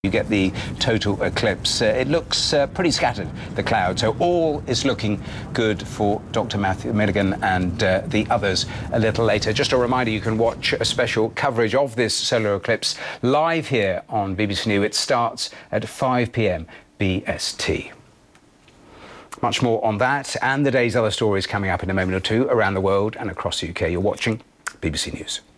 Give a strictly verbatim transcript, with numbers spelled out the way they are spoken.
You get the total eclipse. Uh, it looks uh, pretty scattered, the cloud, so all is looking good for Doctor Matthew Milligan and uh, the others a little later. Just a reminder, you can watch a special coverage of this solar eclipse live here on B B C News. It starts at five p m B S T. Much more on that and the day's other stories coming up in a moment or two around the world and across the U K. You're watching B B C News.